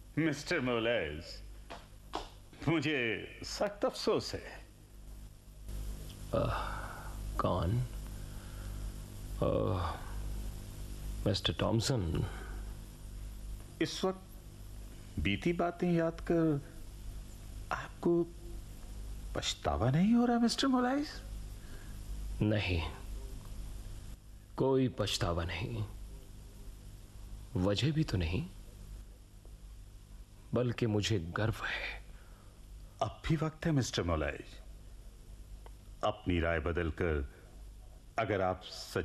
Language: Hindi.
मिस्टर मोलेस, मुझे सख्त अफसोस है। कौन? Mister Thomson. इस वक्त बीती बातें याद कर आपको पछतावा नहीं हो रहा मिस्टर मोलेस? नहीं, कोई पछतावा नहीं। वजह भी तो नहीं, बल्कि मुझे गर्व है। अब भी वक्त है मिस्टर मोलेस। अपनी राय बदलकर अगर आप सच